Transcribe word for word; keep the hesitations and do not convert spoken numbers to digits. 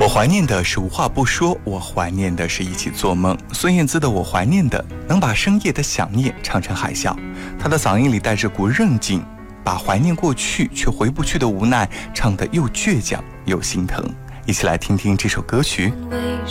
我怀念的是无话不说，我怀念的是一起做梦。孙燕姿的《我怀念的》能把深夜的想念唱成海啸，她的嗓音里带着股韧劲，把怀念过去却回不去的无奈唱得又倔强又心疼。一起来听听这首歌曲。 为